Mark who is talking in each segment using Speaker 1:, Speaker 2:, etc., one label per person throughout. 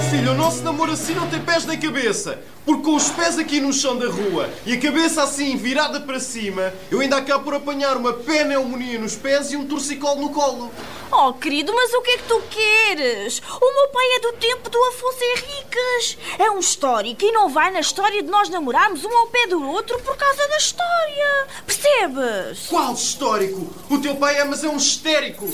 Speaker 1: filho, o nosso namoro assim não tem pés nem cabeça. Porque com os pés aqui no chão da rua e a cabeça assim virada para cima, eu ainda acabo por apanhar uma pneumonia nos pés e um torcicolo no colo.
Speaker 2: Oh, querido, mas o que é que tu queres? O meu pai é do tempo do Afonso Henriques. É um histórico e não vai na história de nós namorarmos um ao pé do outro por causa da história. Percebes?
Speaker 1: Qual histórico? O teu pai mas é um histérico.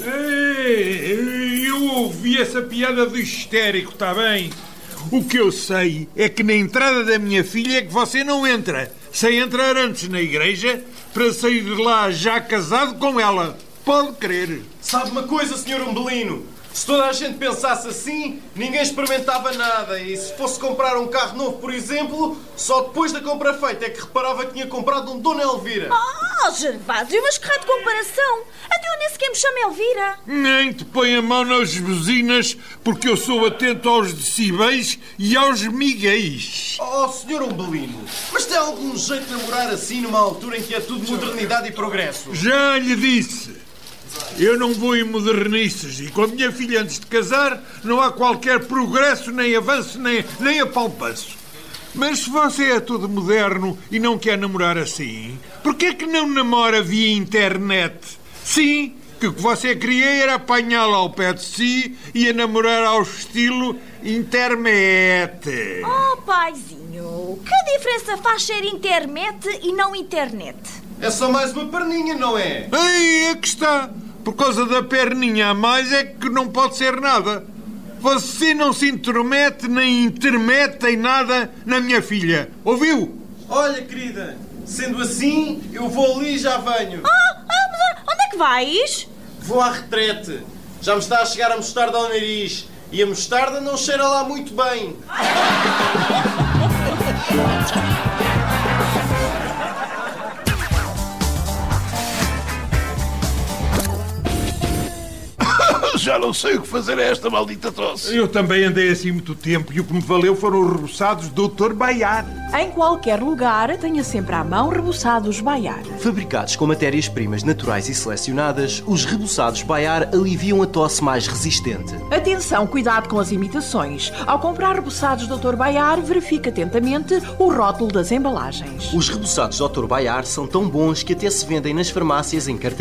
Speaker 3: Ei, eu ouvi essa piada do histérico, está bem? O que eu sei é que na entrada da minha filha é que você não entra, sem entrar antes na igreja para sair de lá já casado com ela. Pode crer.
Speaker 1: Sabe uma coisa, Sr. Umbelino? Se toda a gente pensasse assim, ninguém experimentava nada. E se fosse comprar um carro novo, por exemplo, só depois da compra feita é que reparava que tinha comprado um Dona Elvira.
Speaker 2: Oh, Gervásio, mas que raio de comparação? Até eu nem sequer me chamo Elvira.
Speaker 3: Nem te põe a mão nas buzinas, porque eu sou atento aos decibéis e aos miguéis.
Speaker 1: Oh, Sr. Umbelino, mas tem algum jeito de namorar assim numa altura em que é tudo modernidade e progresso?
Speaker 3: Já lhe disse. Eu não vou em modernices e com a minha filha antes de casar não há qualquer progresso, nem avanço, nem apalpaço. Mas se você é todo moderno e não quer namorar assim, porquê é que não namora via internet? Sim, que o que você queria era apanhá-la ao pé de si e a namorar ao estilo internet.
Speaker 2: Oh, paizinho, que diferença faz ser internet e não internet?
Speaker 1: É só mais uma perninha, não é?
Speaker 3: Aí é que está. Por causa da perninha a mais é que não pode ser nada. Você não se intromete nem intermete em nada na minha filha. Ouviu?
Speaker 1: Olha, querida, sendo assim, eu vou ali e já venho.
Speaker 2: Mas onde é que vais?
Speaker 1: Vou à retrete. Já me está a chegar a mostarda ao nariz. E a mostarda não cheira lá muito bem.
Speaker 4: Já não sei o que fazer a esta maldita tosse.
Speaker 3: Eu também andei assim muito tempo e o que me valeu foram os reboçados do Dr. Baiar.
Speaker 5: Em qualquer lugar, tenha sempre à mão reboçados Baiar.
Speaker 6: Fabricados com matérias-primas naturais e selecionadas, os reboçados Baiar aliviam a tosse mais resistente.
Speaker 5: Atenção, cuidado com as imitações. Ao comprar reboçados Dr. Baiar, verifique atentamente o rótulo das embalagens.
Speaker 6: Os reboçados Dr. Baiar são tão bons que até se vendem nas farmácias em carteirinha.